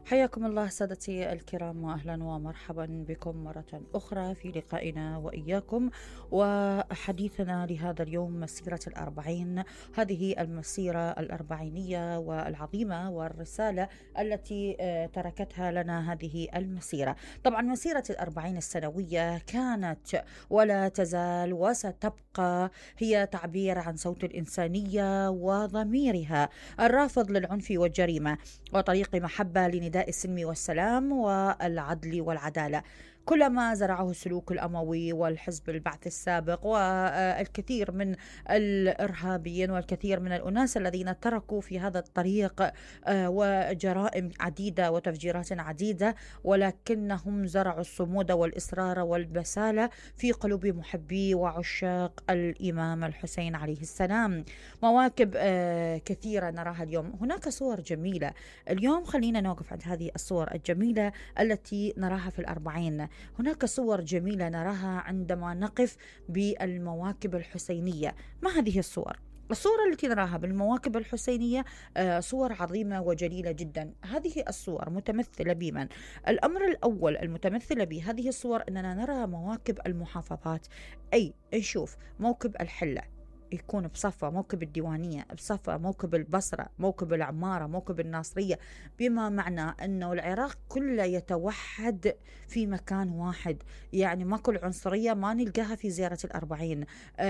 حياكم الله سادتي الكرام، وأهلا ومرحبا بكم مرة أخرى في لقائنا وإياكم وحديثنا لهذا اليوم مسيرة الأربعين. هذه المسيرة الأربعينية والعظيمة والرسالة التي تركتها لنا هذه المسيرة. طبعا مسيرة الأربعين السنوية كانت ولا تزال وستبقى هي تعبير عن صوت الإنسانية وضميرها الرافض للعنف والجريمة، وطريق محبة لنداء السلم والسلام والعدل والعدالة. كلما زرعه السلوك الأموي والحزب البعث السابق والكثير من الإرهابيين والكثير من الأناس الذين تركوا في هذا الطريق وجرائم عديدة وتفجيرات عديدة، ولكنهم زرعوا الصمود والإصرار والبسالة في قلوب محبي وعشاق الإمام الحسين عليه السلام. مواكب كثيرة نراها اليوم. هناك صور جميلة اليوم، خلينا نوقف عند هذه الصور الجميلة التي نراها في الأربعين. هناك صور جميلة نراها عندما نقف بالمواكب الحسينية. ما هذه الصور؟ الصورة التي نراها بالمواكب الحسينية صور عظيمة وجليلة جدا. هذه الصور متمثلة بمن؟ الأمر الأول المتمثلة بهذه الصور أننا نرى مواكب المحافظات، أي نشوف موكب الحلة يكون بصفة، موكب الديوانية بصفة، موكب البصرة، موكب العمارة، موكب الناصرية، بما معنى أنه العراق كله يتوحد في مكان واحد. يعني ما كل عنصرية ما نلقاها في زيارة الأربعين.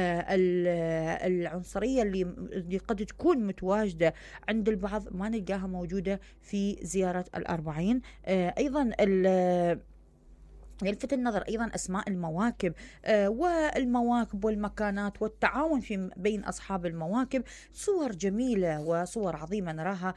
العنصرية اللي قد تكون متواجدة عند البعض ما نلقاها موجودة في زيارة الأربعين. أيضا يلفت النظر أيضا أسماء المواكب والمواكب والمكانات والتعاون بين أصحاب المواكب. صور جميلة وصور عظيمة نراها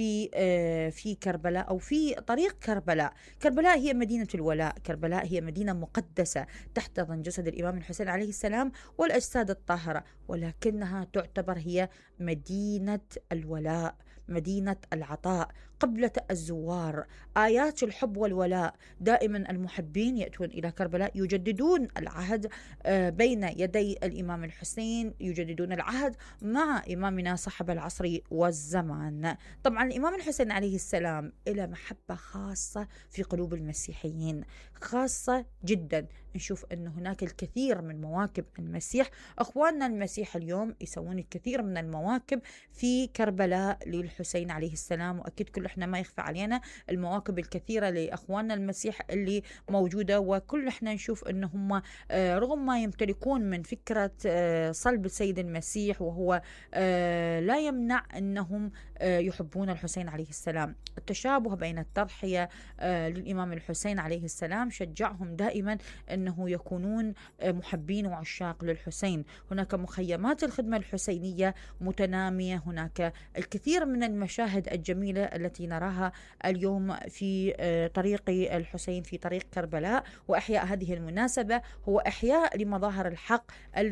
في كربلاء أو في طريق كربلاء. كربلاء هي مدينة الولاء، كربلاء هي مدينة مقدسة تحتضن جسد الإمام الحسين عليه السلام والأجساد الطاهرة، ولكنها تعتبر هي مدينة الولاء، مدينة العطاء، قبلة الزوار. آيات الحب والولاء. دائما المحبين يأتون إلى كربلاء يجددون العهد بين يدي الإمام الحسين، يجددون العهد مع إمامنا صاحب العصر والزمان. طبعا الإمام الحسين عليه السلام إلى محبة خاصة في قلوب المسيحيين، خاصة جدا. نشوف أن هناك الكثير من مواكب المسيح. أخواننا المسيح اليوم يسوون الكثير من المواكب في كربلاء للحسين عليه السلام، وأكيد كل احنا ما يخفى علينا المواكب الكثيرة لأخواننا المسيح اللي موجودة، وكل احنا نشوف أنهم رغم ما يمتلكون من فكرة صلب السيد المسيح، وهو لا يمنع أنهم يحبون الحسين عليه السلام. التشابه بين التضحية للإمام الحسين عليه السلام شجعهم دائما أنه يكونون محبين وعشاق للحسين. هناك مخيمات الخدمة الحسينية متنامية، هناك الكثير من المشاهد الجميلة التي نراها اليوم في طريق الحسين، في طريق كربلاء. وأحياء هذه المناسبة هو إحياء لمظاهر الحق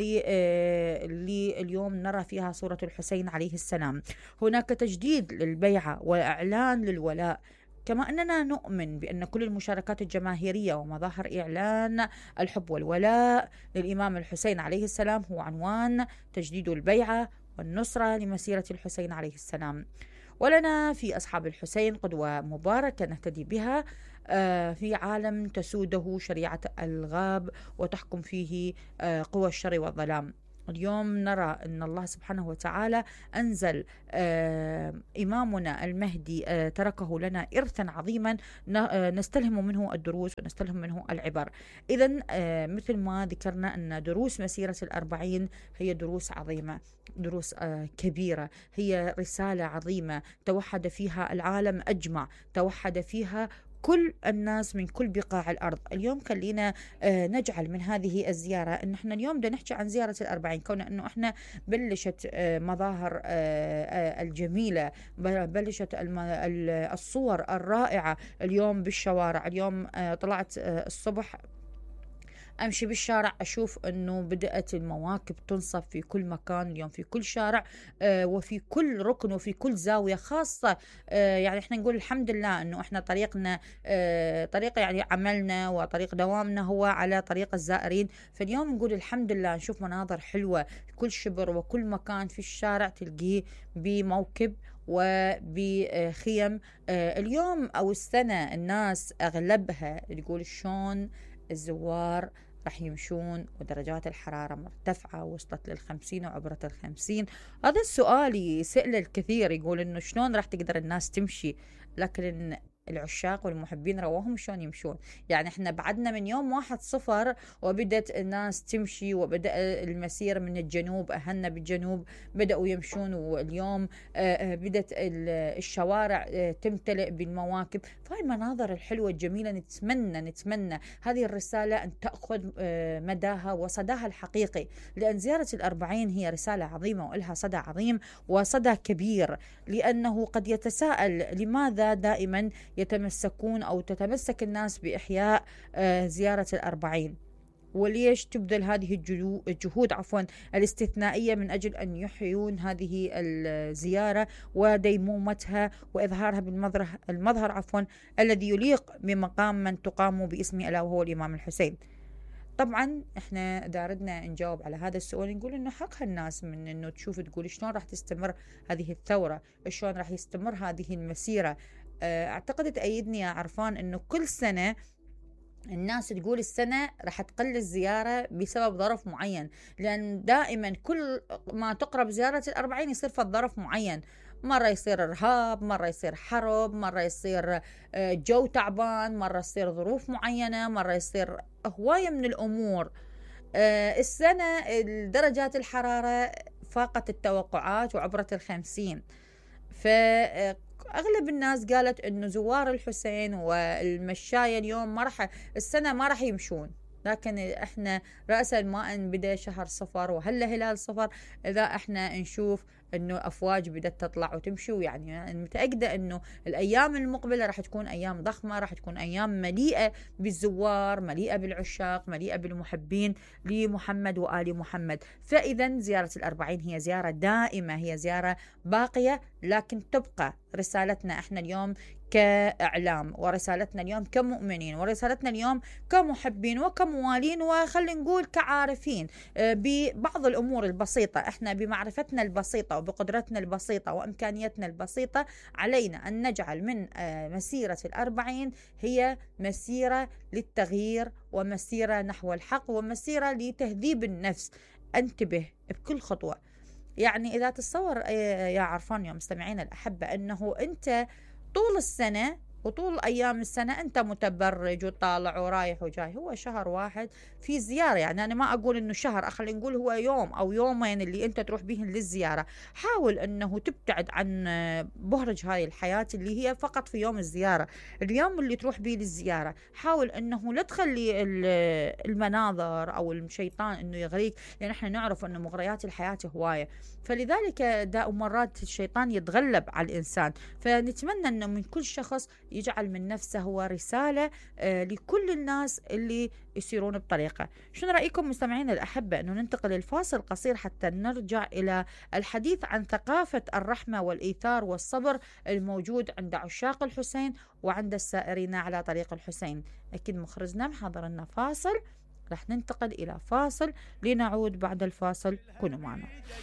اللي اليوم نرى فيها صورة الحسين عليه السلام. هناك تجديد للبيعة وإعلان للولاء، كما أننا نؤمن بأن كل المشاركات الجماهيرية ومظاهر إعلان الحب والولاء للإمام الحسين عليه السلام هو عنوان تجديد البيعة والنصرة لمسيرة الحسين عليه السلام. ولنا في أصحاب الحسين قدوة مباركة نهتدي بها في عالم تسوده شريعة الغاب وتحكم فيه قوى الشر والظلام. اليوم نرى أن الله سبحانه وتعالى أنزل إمامنا المهدي تركه لنا إرثا عظيما نستلهم منه الدروس ونستلهم منه العبر. إذن مثل ما ذكرنا أن دروس مسيرة الأربعين هي دروس عظيمة، دروس كبيرة، هي رسالة عظيمة توحد فيها العالم أجمع، توحد فيها كل الناس من كل بقاع الأرض. اليوم خلينا نجعل من هذه الزيارة أن احنا اليوم بدنا نحكي عن زيارة الأربعين، كون أنه احنا بلشت مظاهر الجميلة، بلشت الصور الرائعة اليوم بالشوارع. اليوم طلعت الصبح أمشي بالشارع أشوف أنه بدأت المواكب تنصب في كل مكان اليوم، في كل شارع وفي كل ركن وفي كل زاوية خاصة. يعني إحنا نقول الحمد لله أنه إحنا طريقنا طريق يعني عملنا وطريق دوامنا هو على طريق الزائرين. فاليوم نقول الحمد لله، نشوف مناظر حلوة في كل شبر وكل مكان في الشارع تلقيه بموكب وبخيم. اليوم أو السنة الناس أغلبها تقول شلون الزوار راح يمشون ودرجات الحرارة مرتفعة وصلت لل50 وعبرت ال50. هذا السؤال يسأل الكثير، يقول إنه شلون راح تقدر الناس تمشي، لكن العشاق والمحبين رواهم شلون يمشون. يعني احنا بعدنا من يوم 1/0 وبدت الناس تمشي، وبدأ المسير من الجنوب، أهلنا بالجنوب بدأوا يمشون، واليوم بدت الشوارع تمتلئ بالمواكب. فهاي المناظر الحلوة الجميلة نتمنى هذه الرسالة أن تأخذ مداها وصداها الحقيقي، لأن زيارة الأربعين هي رسالة عظيمة وإلها صدى عظيم وصدى كبير. لأنه قد يتساءل لماذا دائما يتمسكون أو تتمسك الناس بإحياء زيارة الأربعين، وليش تبذل هذه الجهود الاستثنائية من أجل أن يحيون هذه الزيارة وديمومتها وإظهارها بالمظهر الذي يليق بمقام من تقام باسمه، ألا وهو الإمام الحسين. طبعا احنا داردنا نجاوب على هذا السؤال، نقول انه حقها الناس من انه تشوف تقول شلون راح تستمر هذه الثورة، شلون راح يستمر هذه المسيرة. اعتقد تأيدني يا عرفان انه كل سنة الناس تقول السنة راح تقل الزيارة بسبب ظرف معين، لأن دائما كل ما تقرب زيارة الأربعين يصير في ظرف معين. مرة يصير إرهاب، مرة يصير حرب، مرة يصير جو تعبان، مرة يصير ظروف معينة، مرة يصير هواية من الأمور. السنة درجات الحرارة فاقت التوقعات وعبرت ال50. فأغلب الناس قالت إنه زوار الحسين والمشاية اليوم السنة ما راح يمشون. لكن احنا رأسا ما ان بدأ شهر صفر وهلا هلال صفر، اذا احنا نشوف انه افواج بدأت تطلع وتمشي، يعني متأكدة انه الايام المقبلة راح تكون ايام ضخمة، راح تكون ايام مليئة بالزوار، مليئة بالعشاق، مليئة بالمحبين لمحمد وآل محمد. فاذا زيارة الأربعين هي زيارة دائمة، هي زيارة باقية، لكن تبقى رسالتنا احنا اليوم كإعلام، ورسالتنا اليوم كمؤمنين، ورسالتنا اليوم كمحبين وكموالين، وخلينا نقول كعارفين ببعض الأمور البسيطة. احنا بمعرفتنا البسيطة وبقدرتنا البسيطة وإمكانياتنا البسيطة علينا أن نجعل من مسيرة الأربعين هي مسيرة للتغيير، ومسيرة نحو الحق، ومسيرة لتهذيب النفس. انتبه بكل خطوة. يعني إذا تتصور يا عرفان يا مستمعين الأحبة أنه أنت طول السنة وطول أيام السنة أنت متبرج وطالع ورايح وجاي، هو شهر واحد في زيارة. يعني أنا ما أقول إنه شهر، خلينا نقول هو يوم أو يومين اللي أنت تروح بيهن للزيارة. حاول أنه تبتعد عن بهرج هاي الحياة اللي هي فقط في يوم الزيارة. اليوم اللي تروح بيه للزيارة حاول أنه لا تخلي المناظر أو الشيطان أنه يغريك، لأن احنا نعرف أنه مغريات الحياة هواية، فلذلك مرات الشيطان يتغلب على الإنسان. فنتمنى أنه من كل شخص يجعل من نفسه هو رسالة لكل الناس اللي يسيرون بطريقة. شنو رأيكم مستمعين الأحبة أنه ننتقل الفاصل قصير حتى نرجع إلى الحديث عن ثقافة الرحمة والإيثار والصبر الموجود عند عشاق الحسين وعند السائرين على طريق الحسين. أكيد مخرجنا محضر لنا فاصل، رح ننتقل إلى فاصل لنعود بعد الفاصل. كونوا معنا.